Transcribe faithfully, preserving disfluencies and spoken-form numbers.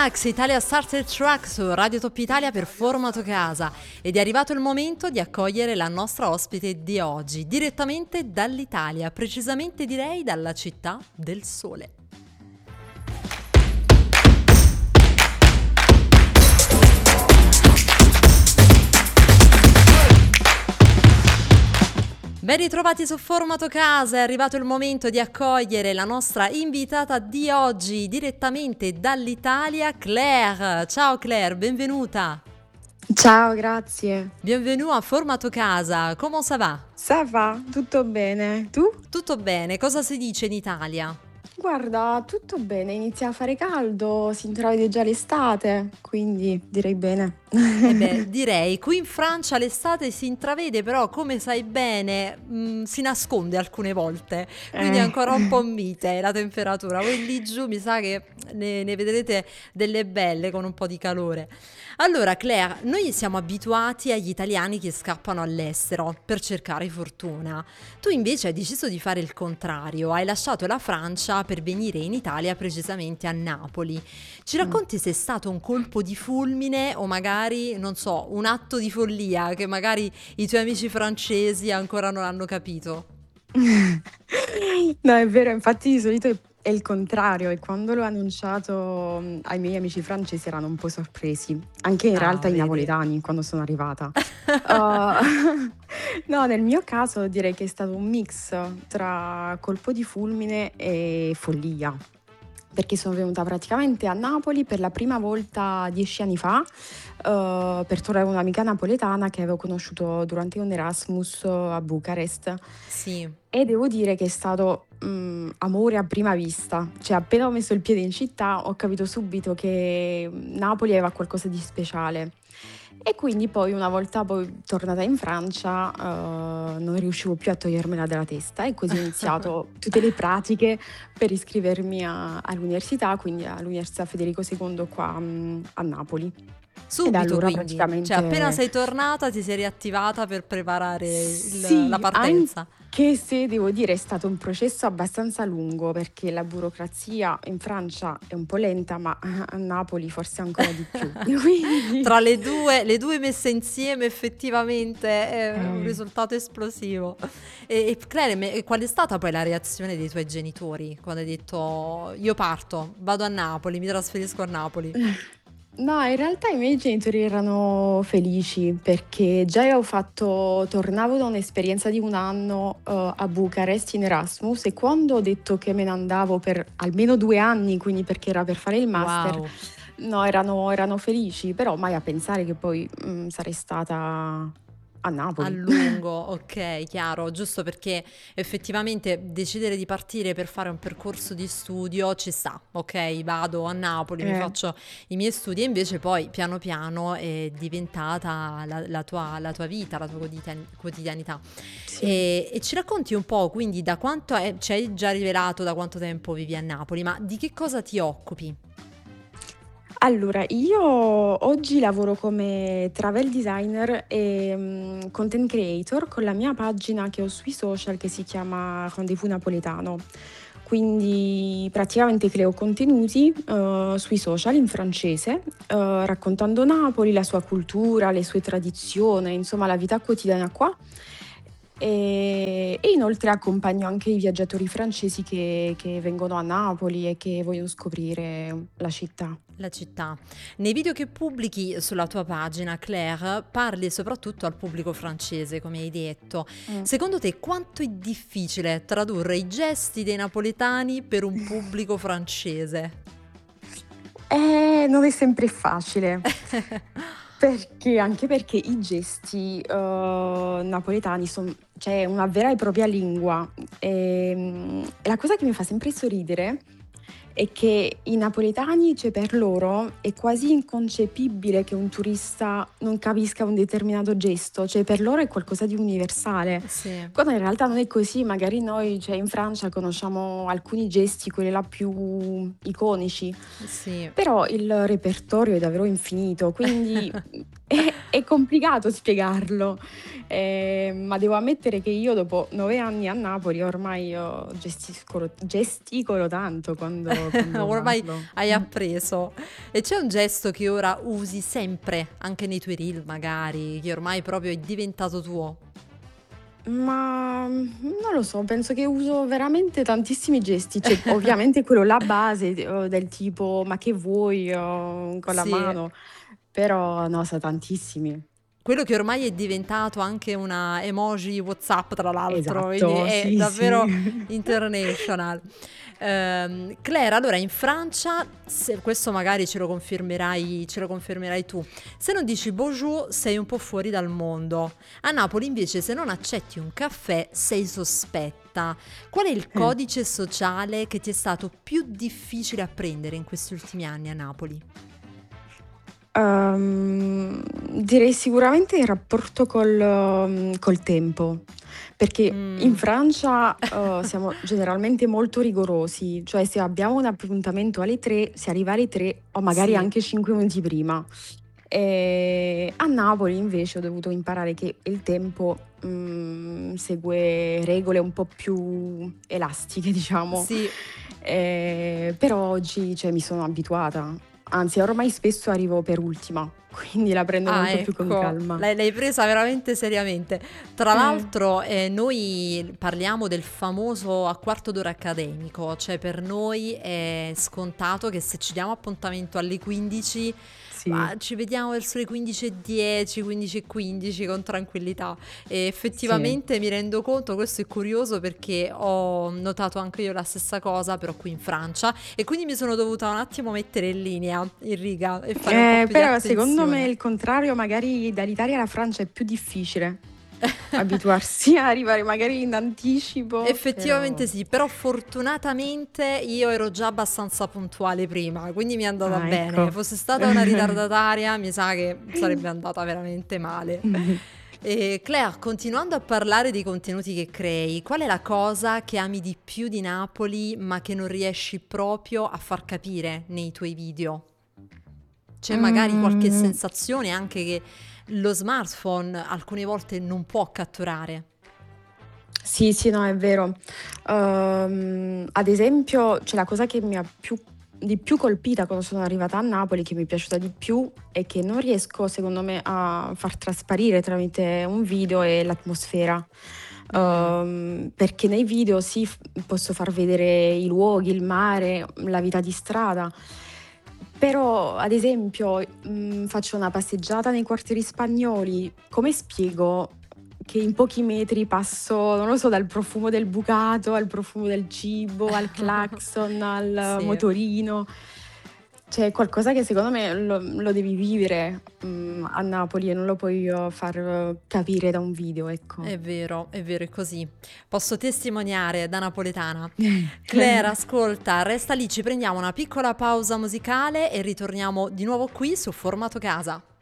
Max, Italia Starter Track su Radio Top Italia per Formato Casa ed è arrivato il momento di accogliere la nostra ospite di oggi, direttamente dall'Italia, precisamente direi dalla città del sole. Ben ritrovati su Formato Casa, è arrivato il momento di accogliere la nostra invitata di oggi direttamente dall'Italia, Claire. Ciao Claire, benvenuta. Ciao, grazie. Bienvenue a Formato Casa, come ça va? Ça va, tutto bene. Tu? Tutto bene, cosa si dice in Italia? Guarda, tutto bene, inizia a fare caldo, si intravede già l'estate, quindi direi bene. Eh beh, direi, qui in Francia l'estate si intravede, però come sai bene mh, si nasconde alcune volte, quindi è Eh. ancora un po' mite la temperatura. Voi lì giù mi sa che ne, ne vedrete delle belle con un po' di calore. Allora Claire, noi siamo abituati agli italiani che scappano all'estero per cercare fortuna. Tu invece hai deciso di fare il contrario, hai lasciato la Francia per venire in Italia, precisamente a Napoli. Ci racconti se è stato un colpo di fulmine o magari, non so, un atto di follia che magari i tuoi amici francesi ancora non hanno capito? No, è vero, infatti di solito è è il contrario e quando l'ho annunciato mh, ai miei amici francesi erano un po' sorpresi, anche in Ah, realtà i vedi. napoletani quando sono arrivata. Uh, no, nel mio caso direi che è stato un mix tra colpo di fulmine e follia. Perché sono venuta praticamente a Napoli per la prima volta dieci anni fa, eh, per trovare un'amica napoletana che avevo conosciuto durante un Erasmus a Bucarest. Sì. E devo dire che è stato mm, amore a prima vista. Cioè, appena ho messo il piede in città, ho capito subito che Napoli aveva qualcosa di speciale. E quindi poi, una volta poi tornata in Francia, eh, non riuscivo più a togliermela dalla testa e così ho iniziato tutte le pratiche per iscrivermi a- all'università, quindi all'Università Federico secondo qua mm, a Napoli. E da Subito allora quindi, cioè appena praticamente sei tornata ti sei riattivata per preparare il- la sì, partenza. anche se devo dire è stato un processo abbastanza lungo perché la burocrazia in Francia è un po' lenta, ma a Napoli forse ancora di più. Quindi Tra le due, le due messe insieme effettivamente è un eh, risultato esplosivo. E, e Claire, me- qual è stata poi la reazione dei tuoi genitori quando hai detto io parto, vado a Napoli, mi trasferisco a Napoli? no, in realtà i miei genitori erano felici perché già avevo fatto, tornavo da un'esperienza di un anno eh, a Bucarest in Erasmus e quando ho detto che me ne andavo per almeno due anni, quindi perché era per fare il master, Wow. no, erano, erano felici, però mai a pensare che poi mm, sarei stata a A Napoli. lungo, ok, chiaro, giusto perché effettivamente decidere di partire per fare un percorso di studio ci sta, ok, vado a Napoli, mi Eh, faccio i miei studi e invece poi piano piano è diventata la, la tua, la tua vita, la tua quotidian- quotidianità. sì. E, e ci racconti un po' quindi da quanto è, ci hai già rivelato da quanto tempo vivi a Napoli, ma di che cosa ti occupi? Allora, io oggi lavoro come travel designer e mm, content creator con la mia pagina che ho sui social che si chiama Rendezvous Napoletano. Quindi praticamente creo contenuti eh, sui social in francese, eh, raccontando Napoli, la sua cultura, le sue tradizioni, insomma la vita quotidiana qua. E, e inoltre accompagno anche i viaggiatori francesi che, che vengono a Napoli e che vogliono scoprire la città. La città. Nei video che pubblichi sulla tua pagina, Claire, parli soprattutto al pubblico francese, come hai detto. Mm. Secondo te, quanto è difficile tradurre i gesti dei napoletani per un pubblico francese? Eh, non è sempre facile, perché, anche perché i gesti eh, napoletani sono, cioè, una vera e propria lingua. E, e la cosa che mi fa sempre sorridere è che i napoletani, cioè per loro, è quasi inconcepibile che un turista non capisca un determinato gesto, cioè per loro è qualcosa di universale. Sì, Quando in realtà non è così, magari noi, cioè in Francia, conosciamo alcuni gesti, quelli là più iconici, sì. però il repertorio è davvero infinito, quindi è, è complicato spiegarlo. Eh, ma devo ammettere che io dopo nove anni a Napoli ormai io gesticolo, gesticolo tanto quando, sto Ormai controllando. hai Mm. appreso. E c'è un gesto che ora usi sempre, anche nei tuoi reel magari, che ormai proprio è diventato tuo? Ma mm, non lo so, penso che uso veramente tantissimi gesti. Cioè, ovviamente quello la base eh, del tipo ma che vuoi eh, con la Sì. mano, però no, so tantissimi. Quello che ormai è diventato anche una emoji WhatsApp, tra l'altro, quindi Esatto, è sì, davvero sì. international. Ehm, Claire, allora in Francia, se questo magari ce lo confermerai, ce lo confermerai tu, se non dici bonjour sei un po' fuori dal mondo. A Napoli invece se non accetti un caffè sei sospetta. Qual è il Eh. codice sociale che ti è stato più difficile apprendere in questi ultimi anni a Napoli? Uhm, direi sicuramente il rapporto col mhmm, col tempo, perché in Mm. Francia, uhm, siamo generalmente molto rigorosi, cioè se abbiamo un appuntamento alle tre, si arriva alle tre o magari Sì. anche cinque minuti prima. Ehm, a Napoli invece ho dovuto imparare che il tempo, mhmm, segue regole un po' più elastiche, diciamo. Sì. Ehm, però oggi, cioè, mi sono abituata. Anzi, ormai spesso arrivo per ultima, quindi la prendo Ah, molto più con ecco, calma. l'hai, l'hai presa veramente seriamente. Tra Eh. l'altro, eh, noi parliamo del famoso a quarto d'ora accademico, cioè per noi è scontato che se ci diamo appuntamento alle quindici, Sì, ah, ci vediamo verso le quindici e dieci, quindici e quindici con tranquillità. E sì. effettivamente mi rendo conto, questo è curioso perché ho notato anche io la stessa cosa, però qui in Francia, e quindi mi sono dovuta un attimo mettere in linea, in riga e fare un po' Eh, più di però secondo me attenzione. il contrario, magari dall'Italia alla Francia è più difficile abituarsi a arrivare magari in anticipo, però Effettivamente sì, però fortunatamente io ero già abbastanza puntuale prima, quindi mi è andata ah, bene. ecco. Fossi stata una ritardataria, mi sa che sarebbe andata veramente male. E Clea, continuando a parlare dei contenuti che crei, qual è la cosa che ami di più di Napoli, ma che non riesci proprio a far capire nei tuoi video? C'è magari qualche Mhmm, sensazione anche che lo smartphone alcune volte non può catturare? sì, sì, no, è vero. Uhm, ad esempio, cioè la cosa che mi ha più di più colpita quando sono arrivata a Napoli, che mi è piaciuta di più, è che non riesco secondo me a far trasparire tramite un video, è l'atmosfera. Mm. Uhm, perché nei video sì, f posso far vedere i luoghi, il mare, la vita di strada, però ad esempio, mhmm, faccio una passeggiata nei quartieri spagnoli, come spiego che in pochi metri passo, non lo so, dal profumo del bucato, al profumo del cibo, al clacson, al Sì. motorino. C'è qualcosa che secondo me lo lo devi vivere, mhmm, a Napoli e non lo puoi, uhm, far eh, capire da un video, ecco. È vero, è vero, è così. Posso testimoniare da napoletana. Claire, ascolta, resta lì, ci prendiamo una piccola pausa musicale e ritorniamo di nuovo qui su Formato Casa.